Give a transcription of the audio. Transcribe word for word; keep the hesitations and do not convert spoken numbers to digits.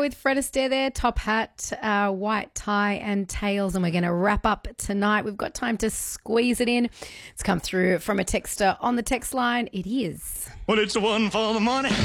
with Fred Astaire there, top hat, uh, white tie and tails, and we're going to wrap up tonight. We've got time to squeeze it in. It's come through from a texter on the text line. It is. Well, it's the one for the money.